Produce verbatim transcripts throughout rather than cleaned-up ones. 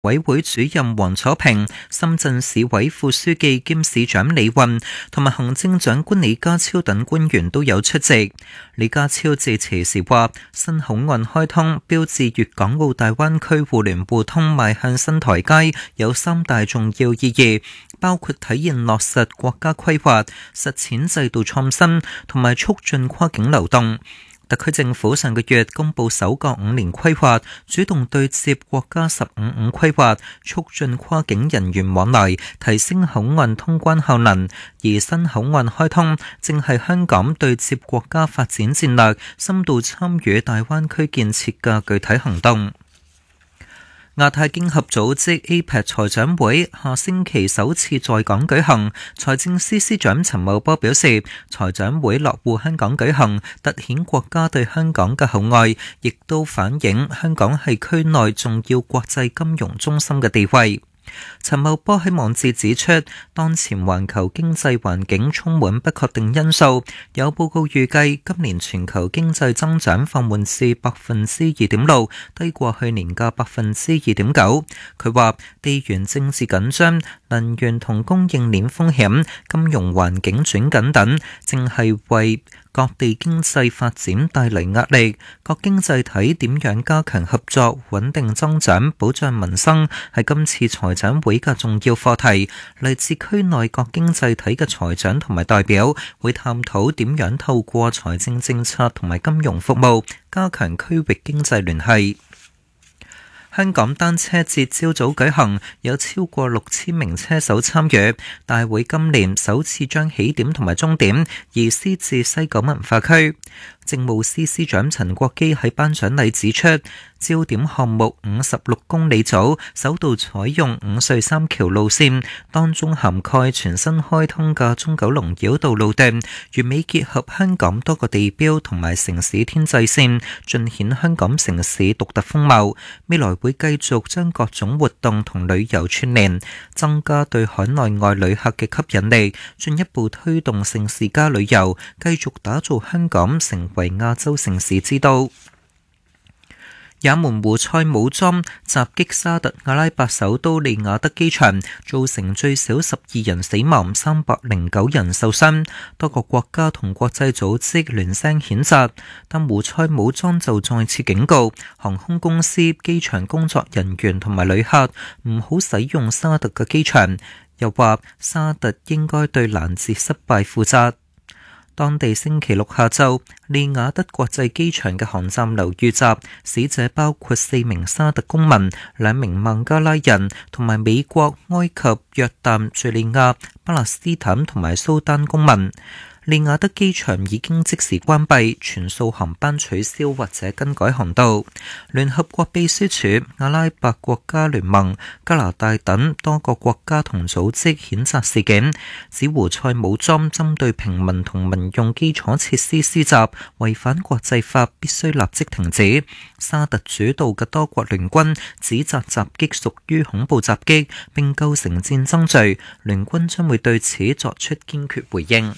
委會主任黃楚平、深圳市委副書記兼市長李運同埋行政長官李家超等官員都有出席。李家超致辭時話：新口岸開通標誌粵港澳大灣區互聯互通邁向新台階，有三大重要意義，包括體現落實國家規劃、實踐制度創新同埋促進跨境流動。特區政府上個月公布首個五年規劃，主動對接國家十五五規劃，促進跨境人員往來，提升口岸通關效能。而新口岸開通正係香港對接國家發展戰略、深度參與大灣區建設嘅具體行動。亞太經合組織 A P E C 財長會下星期首次在港舉行，財政司司長陳茂波表示，財長會落戶香港舉行，凸顯國家對香港嘅厚愛，亦都反映香港係區內重要國際金融中心嘅地位。陳茂波喺網誌指出，當前環球經濟環境充滿不確定因素，有報告預計今年全球經濟增長放緩至百分之二點六，低過去年嘅百分之二點九。佢話地緣政治緊張、能源同供應鏈風險、金融環境轉緊等，正係為各地經濟發展帶嚟壓力，各經濟體點樣加強合作、穩定增長、保障民生，係今次財長會嘅重要課題。嚟自區內各經濟體嘅財長同埋代表會探討點樣透過財政政策同埋金融服務，加強區域經濟聯繫。香港單車節朝早舉行，有超過六千名車手參與。大會今年首次將起點同埋終點移師至西九文化區。政務司司長陳國基喺頒獎禮指出，焦點項目五十六公里組首度採用五隧三橋路線，當中涵蓋全新開通嘅中九龍繞道路段，完美結合香港多個地標同埋城市天際線，盡顯香港城市獨特風貌。未來會繼續將各種活動同旅遊串聯，增加對海內外旅客嘅吸引力，進一步推動盛事加旅遊，繼續打造香港成為亞洲城市之都。也門胡塞武裝襲擊沙特阿拉伯首都利雅得機場，造成最少十二人死亡、三百零九人受傷。多個國家同國際組織聯聲譴責，但胡塞武裝就再次警告航空公司、機場工作人員同埋旅客唔好使用沙特嘅機場，又話沙特應該對攔截失敗負責。當地星期六下晝，利雅得國際機場嘅航站樓遇襲，死者包括四名沙特公民、兩名孟加拉人同埋美國、埃及、約旦、敘利亞、巴勒斯坦同埋蘇丹公民。利雅得機場已經即時關閉，全數航班取消或者更改航道。聯合國秘書處、阿拉伯國家聯盟、加拿大等多個國家同組織譴責事件，指胡塞武裝針對平民同民用基礎設施施襲，違反國際法，必須立即停止。沙特主導嘅多國聯軍指責襲擊屬於恐怖襲擊，並構成戰爭罪，聯軍將會對此作出堅決回應。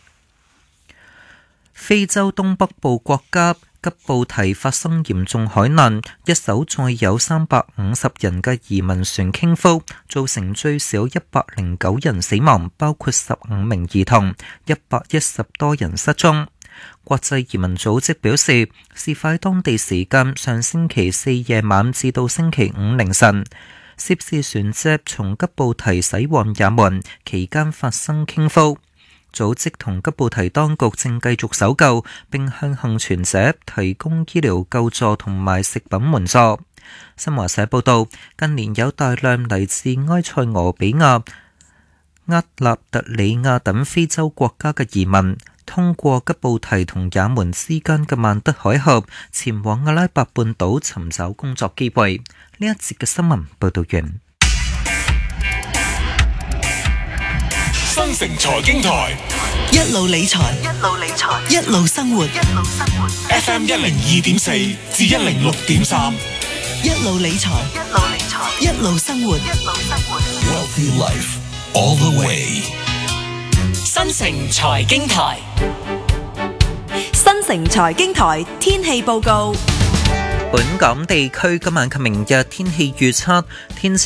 非洲東北部國家吉布提發生嚴重海難，一艘載有三百五十人嘅移民船傾覆，造成最少一百零九人死亡，包括十五名兒童，一百一十多人失蹤。國際移民組織表示，事發當地時間上星期四夜晚至到星期五凌晨，涉事船隻從吉布提駛往也門期間發生傾覆。組織同吉布提當局正繼續搜救，並向幸存者提供醫療救助同埋食品援助。新華社報道，近年有大量嚟自埃塞俄比亞、厄立特里亞等非洲國家嘅移民，通過吉布提同也門之間嘅曼德海峽，前往阿拉伯半島尋找工作機會。呢一節嘅新聞報道完。 新城財經台， 一路理財，一路理財，一路生活，一路生活。 F M 一零二點四至一零六點三， 一路理財，一路理財，一路生活，一路生活。 Wealthy Life all the way。 新城財經台， 新城財經台天氣報告。 本港地區今晚及明日天氣預測，